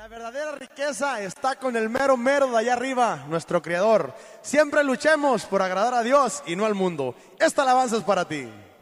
La verdadera riqueza está con el mero mero de allá arriba, nuestro Creador. Siempre luchemos por agradar a Dios y no al mundo. Esta alabanza es para ti.